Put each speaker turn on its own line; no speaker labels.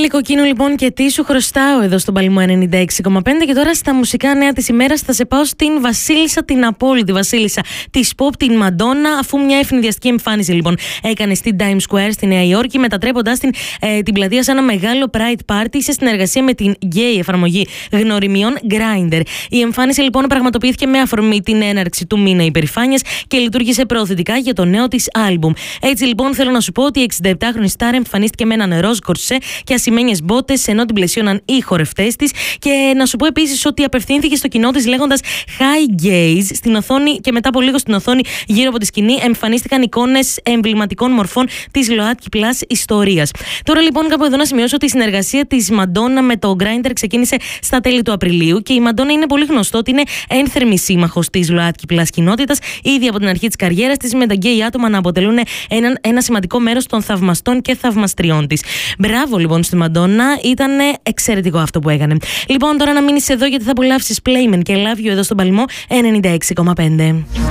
Νέλη Κοκκίνου, λοιπόν, και τι σου χρωστάω εδώ στον Παλμό 96,5. Και τώρα στα μουσικά νέα της ημέρας θα σε πάω στην βασίλισσα, την απόλυτη βασίλισσα της pop, την Μαντόνα, αφού μια ευνηδιαστική εμφάνιση λοιπόν έκανε στην Times Square στη Νέα Υόρκη, μετατρέποντας την πλατεία σε ένα μεγάλο Pride Party σε συνεργασία με την γκέι εφαρμογή γνωριμιών Grindr. Η εμφάνιση λοιπόν πραγματοποιήθηκε με αφορμή την έναρξη του μήνα υπερηφάνειας και λειτουργήσε προωθητικά για το νέο της άλμπουμ. Έτσι λοιπόν θέλω να σου πω ότι η 67χρονη στάρ εμφανίστηκε με έναν ροζ κορσέ και ασημένιες μπότες, ενώ την πλαισίωναν οι χορευτές της. Και να σου πω επίσης ότι απευθύνθηκε στο κοινό της λέγοντας Hi Gays στην οθόνη, και μετά από λίγο στην οθόνη γύρω από τη σκηνή εμφανίστηκαν εικόνες εμβληματικών μορφών της ΛΟΑΤΚΙ Plus ιστορίας. Τώρα λοιπόν κάπου εδώ να σημειώσω ότι η συνεργασία της Μαντόνα με το Grindr ξεκίνησε στα τέλη του Απριλίου και η Μαντόνα είναι πολύ γνωστό ότι είναι ένθερμη σύμμαχος της ΛΟΑΤΚΙ Plus κοινότητας ήδη από την αρχή της καριέρας της, με τα γκέι άτομα να αποτελούν ένα σημαντικό μέρος των θαυμαστών και θαυμαστριών της. Μπράβο λοιπόν στη Μαντόνα, ήταν εξαιρετικό αυτό που έκανε. Λοιπόν, τώρα να μείνεις εδώ γιατί θα απολαύσεις Playmen και Love You εδώ στον Παλμό 96,5.